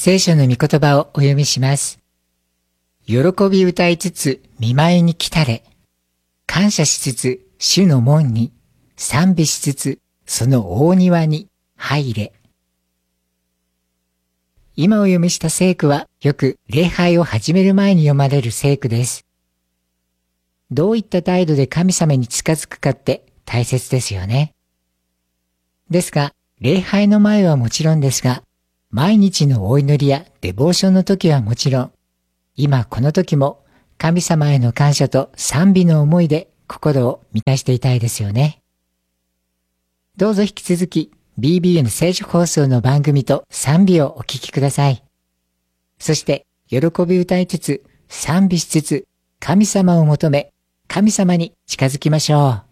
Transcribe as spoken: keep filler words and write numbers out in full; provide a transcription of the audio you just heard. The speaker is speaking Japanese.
聖書の御言葉をお読みします。喜び歌いつつ見舞いに来たれ。感謝しつつ主の門に、賛美しつつその大庭に入れ。今お読みした聖句はよく礼拝を始める前に読まれる聖句です。どういった態度で神様に近づくかって大切ですよね。ですが、礼拝の前はもちろんですが、毎日のお祈りやデボーションの時はもちろん、今この時も神様への感謝と賛美の思いで心を満たしていたいですよね。どうぞ引き続き ビービーエー の聖書放送の番組と賛美をお聞きください。そして喜び歌いつつ賛美しつつ神様を求め神様に近づきましょう。